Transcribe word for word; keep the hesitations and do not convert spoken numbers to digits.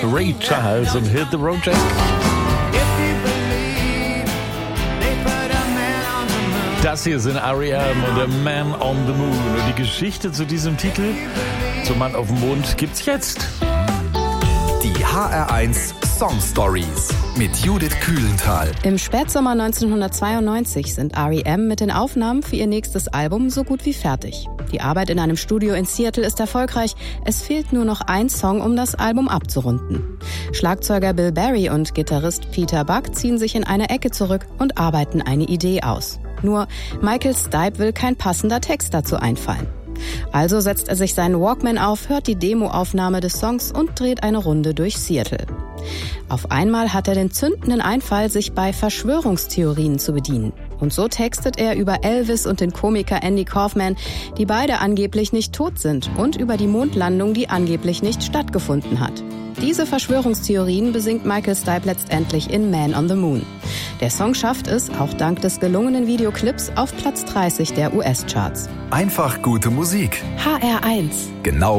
Ray Charles und Hit the Road Jack. Das hier sind R E M und The Man on the Moon. Und die Geschichte zu diesem Titel, zum Mann auf dem Mond, gibt's jetzt. Die H R eins Song Stories mit Judith Kühlenthal. Im Spätsommer neunzehnhundertzweiundneunzig sind R E M mit den Aufnahmen für ihr nächstes Album so gut wie fertig. Die Arbeit in einem Studio in Seattle ist erfolgreich. Es fehlt nur noch ein Song, um das Album abzurunden. Schlagzeuger Bill Berry und Gitarrist Peter Buck ziehen sich in eine Ecke zurück und arbeiten eine Idee aus. Nur Michael Stipe will kein passender Text dazu einfallen. Also setzt er sich seinen Walkman auf, hört die Demoaufnahme des Songs und dreht eine Runde durch Seattle. Auf einmal hat er den zündenden Einfall, sich bei Verschwörungstheorien zu bedienen. Und so textet er über Elvis und den Komiker Andy Kaufman, die beide angeblich nicht tot sind, und über die Mondlandung, die angeblich nicht stattgefunden hat. Diese Verschwörungstheorien besingt Michael Stipe letztendlich in Man on the Moon. Der Song schafft es, auch dank des gelungenen Videoclips, auf Platz dreißig der U S-Charts. Einfach gute Musik. H R eins. Genau